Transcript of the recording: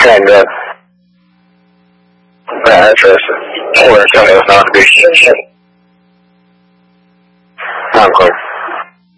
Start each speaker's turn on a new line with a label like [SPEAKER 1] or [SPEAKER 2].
[SPEAKER 1] And address or it's not to be. I'm clear.